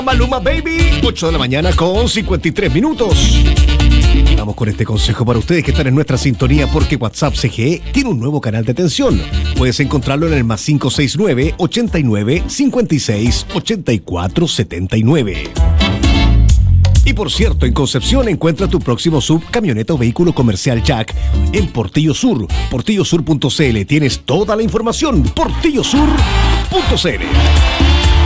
Maluma Baby, 8 de la mañana con 53 minutos. Vamos con este consejo para ustedes que están en nuestra sintonía, porque WhatsApp CGE tiene un nuevo canal de atención. Puedes encontrarlo en el más 569 89 56 84 79. Y por cierto, en Concepción encuentra tu próximo sub, camioneta o vehículo comercial Jack en Portillo Sur. Portillosur.cl. Tienes toda la información. Portillosur.cl.